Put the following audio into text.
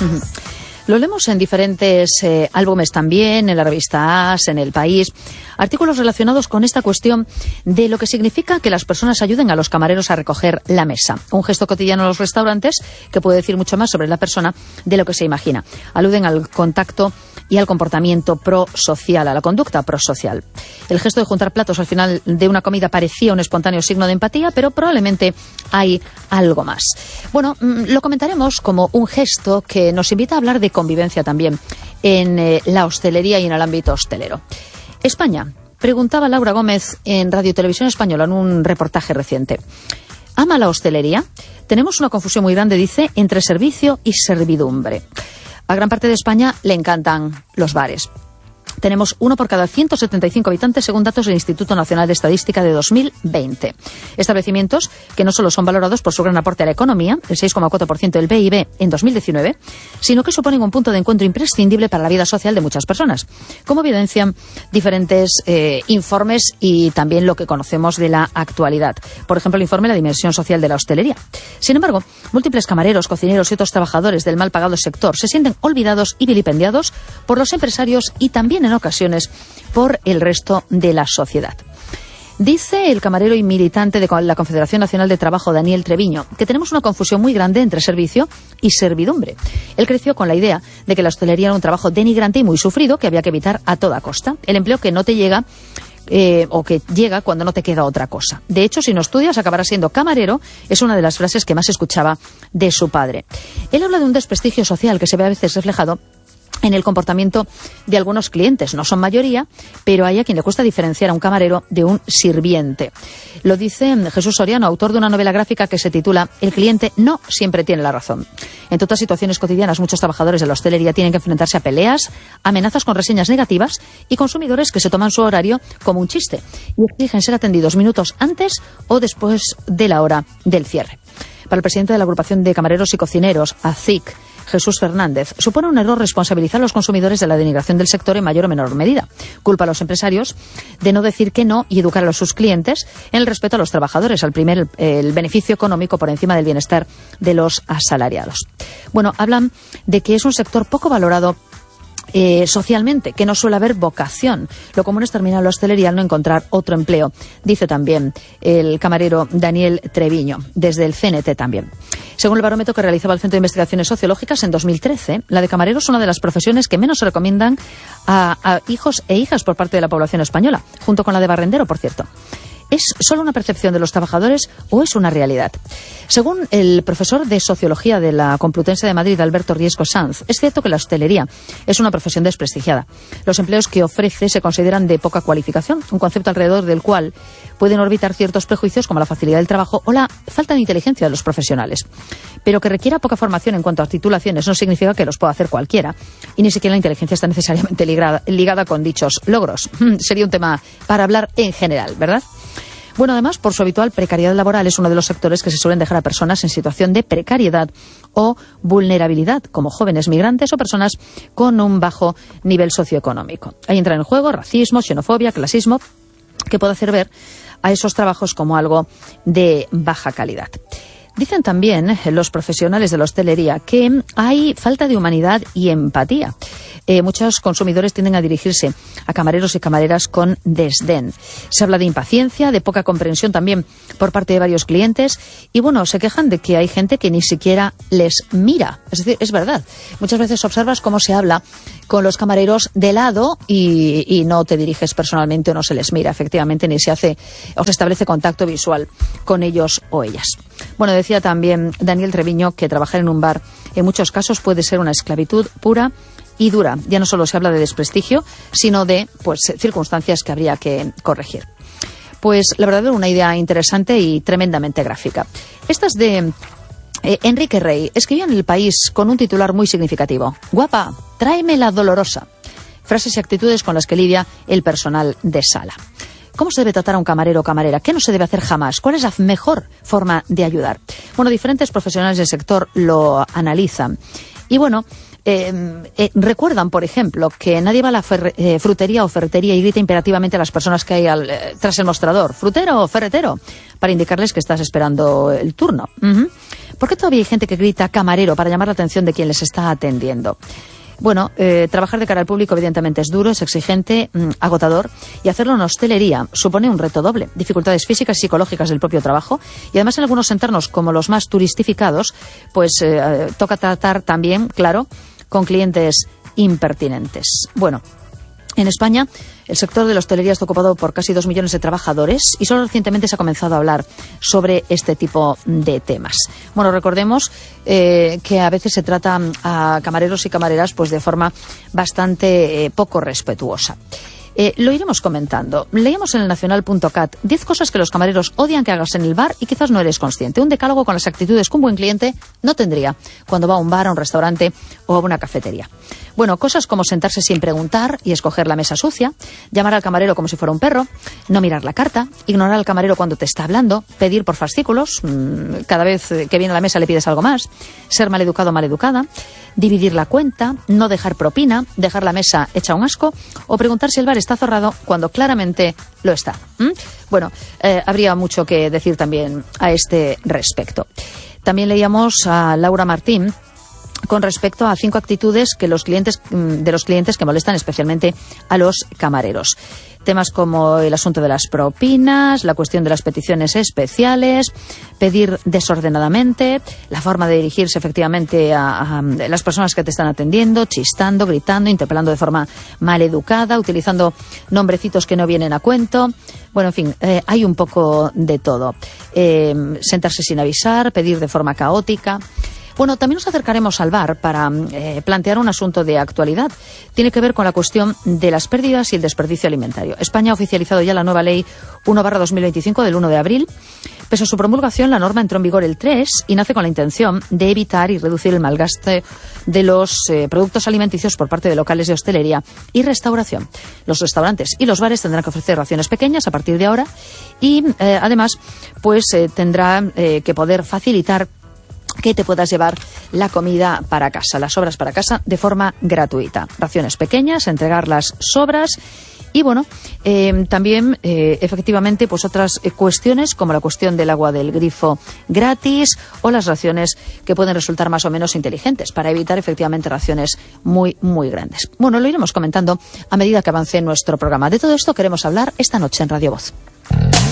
Lo leemos en diferentes álbumes también, en la revista AS, en El País, artículos relacionados con esta cuestión de lo que significa que las personas ayuden a los camareros a recoger la mesa. Un gesto cotidiano en los restaurantes que puede decir mucho más sobre la persona de lo que se imagina. Aluden al contacto y al comportamiento prosocial, a la conducta prosocial. El gesto de juntar platos al final de una comida parecía un espontáneo signo de empatía, pero probablemente hay algo más. Bueno, lo comentaremos como un gesto que nos invita a hablar de convivencia también en la hostelería y en el ámbito hostelero. España, preguntaba Laura Gómez en Radio y Televisión Española en un reportaje reciente. ¿Ama la hostelería? Tenemos una confusión muy grande, dice, entre servicio y servidumbre. A gran parte de España le encantan los bares. Tenemos 1 por cada 175 habitantes, según datos del Instituto Nacional de Estadística de 2020. Establecimientos que no solo son valorados por su gran aporte a la economía, el 6,4% del PIB en 2019, sino que suponen un punto de encuentro imprescindible para la vida social de muchas personas, como evidencian diferentes informes y también lo que conocemos de la actualidad. Por ejemplo, el informe La dimensión social de la hostelería. Sin embargo, múltiples camareros, cocineros y otros trabajadores del mal pagado sector se sienten olvidados y vilipendiados por los empresarios y también en ocasiones por el resto de la sociedad. Dice el camarero y militante de la Confederación Nacional de Trabajo, Daniel Treviño, que tenemos una confusión muy grande entre servicio y servidumbre. Él creció con la idea de que la hostelería era un trabajo denigrante y muy sufrido que había que evitar a toda costa. El empleo que no te llega o que llega cuando no te queda otra cosa. De hecho, si no estudias, acabarás siendo camarero, es una de las frases que más escuchaba de su padre. Él habla de un desprestigio social que se ve a veces reflejado en el comportamiento de algunos clientes. No son mayoría, pero hay a quien le cuesta diferenciar a un camarero de un sirviente. Lo dice Jesús Soriano, autor de una novela gráfica que se titula El cliente no siempre tiene la razón. En todas situaciones cotidianas, muchos trabajadores de la hostelería tienen que enfrentarse a peleas, amenazas con reseñas negativas y consumidores que se toman su horario como un chiste y exigen ser atendidos minutos antes o después de la hora del cierre. Para el presidente de la Agrupación de Camareros y Cocineros, ACIC, Jesús Fernández, supone un error responsabilizar a los consumidores de la denigración del sector en mayor o menor medida. Culpa a los empresarios de no decir que no y educar a sus clientes en el respeto a los trabajadores, al primer el beneficio económico por encima del bienestar de los asalariados. Bueno, hablan de que es un sector poco valorado socialmente, que no suele haber vocación. Lo común es terminar la hostelería al no encontrar otro empleo, dice también el camarero Daniel Treviño, desde el CNT también. Según el barómetro que realizaba el Centro de Investigaciones Sociológicas en 2013, la de camarero es una de las profesiones que menos se recomiendan a hijos e hijas por parte de la población española, junto con la de barrendero, por cierto. ¿Es solo una percepción de los trabajadores o es una realidad? Según el profesor de Sociología de la Complutense de Madrid, Alberto Riesco Sanz, es cierto que la hostelería es una profesión desprestigiada. Los empleos que ofrece se consideran de poca cualificación, un concepto alrededor del cual pueden orbitar ciertos prejuicios como la facilidad del trabajo o la falta de inteligencia de los profesionales. Pero que requiera poca formación en cuanto a titulaciones no significa que los pueda hacer cualquiera, y ni siquiera la inteligencia está necesariamente ligada con dichos logros. Sería un tema para hablar en general, ¿verdad? Bueno, además, por su habitual precariedad laboral, es uno de los sectores que se suelen dejar a personas en situación de precariedad o vulnerabilidad, como jóvenes migrantes o personas con un bajo nivel socioeconómico. Ahí entran en juego racismo, xenofobia, clasismo, que puede hacer ver a esos trabajos como algo de baja calidad. Dicen también los profesionales de la hostelería que hay falta de humanidad y empatía. Muchos consumidores tienden a dirigirse a camareros y camareras con desdén. Se habla de impaciencia, de poca comprensión también por parte de varios clientes y, bueno, se quejan de que hay gente que ni siquiera les mira. Es decir, es verdad. Muchas veces observas cómo se habla con los camareros de lado y no te diriges personalmente o no se les mira, efectivamente, ni se hace o se establece contacto visual con ellos o ellas. Bueno, decía también Daniel Treviño que trabajar en un bar en muchos casos puede ser una esclavitud pura y dura. Ya no solo se habla de desprestigio, sino de circunstancias que habría que corregir. Pues la verdad, una idea interesante y tremendamente gráfica. Esta es de Enrique Rey. Escribió en El País con un titular muy significativo. Guapa, tráeme la dolorosa. Frases y actitudes con las que lidia el personal de sala. ¿Cómo se debe tratar a un camarero o camarera? ¿Qué no se debe hacer jamás? ¿Cuál es la mejor forma de ayudar? Bueno, diferentes profesionales del sector lo analizan. Y bueno, recuerdan, por ejemplo, que nadie va a la frutería o ferretería y grita imperativamente a las personas que hay tras el mostrador, frutero o ferretero, para indicarles que estás esperando el turno. ¿Por qué todavía hay gente que grita camarero para llamar la atención de quien les está atendiendo? Bueno, trabajar de cara al público evidentemente es duro, es exigente, agotador, y hacerlo en hostelería supone un reto doble, dificultades físicas y psicológicas del propio trabajo, y además en algunos entornos como los más turistificados, pues toca tratar también, claro, con clientes impertinentes. Bueno, en España, el sector de la hostelería está ocupado por casi 2 millones de trabajadores y solo recientemente se ha comenzado a hablar sobre este tipo de temas. Bueno, recordemos que a veces se trata a camareros y camareras pues de forma bastante poco respetuosa. Lo iremos comentando. Leíamos en el nacional.cat 10 cosas que los camareros odian que hagas en el bar y quizás no eres consciente. Un decálogo con las actitudes que un buen cliente no tendría cuando va a un bar, a un restaurante o a una cafetería. Bueno, cosas como sentarse sin preguntar y escoger la mesa sucia, llamar al camarero como si fuera un perro, no mirar la carta, ignorar al camarero cuando te está hablando, pedir por fascículos, cada vez que viene a la mesa le pides algo más, ser maleducado o maleducada, dividir la cuenta, no dejar propina, dejar la mesa hecha un asco o preguntar si el bar está cerrado cuando claramente lo está. Bueno, habría mucho que decir también a este respecto. También leíamos a Laura Martín con respecto a 5 actitudes que los clientes que molestan especialmente a los camareros. Temas como el asunto de las propinas, la cuestión de las peticiones especiales, pedir desordenadamente, la forma de dirigirse efectivamente a las personas que te están atendiendo, chistando, gritando, interpelando de forma maleducada, utilizando nombrecitos que no vienen a cuento. Bueno, en fin, hay un poco de todo. Sentarse sin avisar, pedir de forma caótica. Bueno, también nos acercaremos al bar para plantear un asunto de actualidad. Tiene que ver con la cuestión de las pérdidas y el desperdicio alimentario. España ha oficializado ya la nueva ley 1/2025 del 1 de abril. Pese a su promulgación, la norma entró en vigor el 3 y nace con la intención de evitar y reducir el malgaste de los productos alimenticios por parte de locales de hostelería y restauración. Los restaurantes y los bares tendrán que ofrecer raciones pequeñas a partir de ahora y además pues tendrá que poder facilitar que te puedas llevar la comida para casa, las sobras para casa, de forma gratuita. Raciones pequeñas, entregar las sobras y, bueno, también, efectivamente, pues otras cuestiones como la cuestión del agua del grifo gratis o las raciones que pueden resultar más o menos inteligentes para evitar, efectivamente, raciones muy, muy grandes. Bueno, lo iremos comentando a medida que avance nuestro programa. De todo esto queremos hablar esta noche en Radio Voz.